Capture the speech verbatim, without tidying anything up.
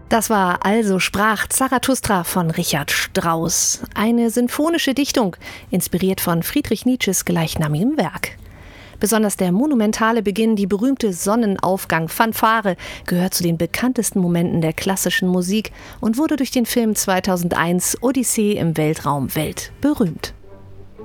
Das war Also sprach Zarathustra von Richard Strauss. Eine sinfonische Dichtung, inspiriert von Friedrich Nietzsches gleichnamigem Werk. Besonders der monumentale Beginn, die berühmte Sonnenaufgang-Fanfare, gehört zu den bekanntesten Momenten der klassischen Musik und wurde durch den Film zweitausendeins Odyssee im Weltraum weltberühmt.